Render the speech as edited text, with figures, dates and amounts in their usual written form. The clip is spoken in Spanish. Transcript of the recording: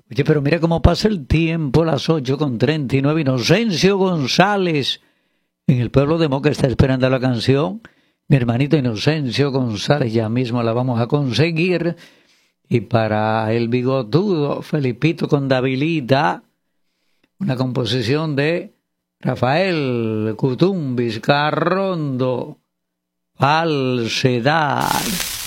Oye, pero mira cómo pasa el tiempo, las 8:39. Inocencio González, en el pueblo de Moca, está esperando la canción. Mi hermanito Inocencio González, ya mismo la vamos a conseguir. Y para el bigotudo, Felipito con Davilita, una composición de Rafael Cutumbis Carrondo, Falsedad.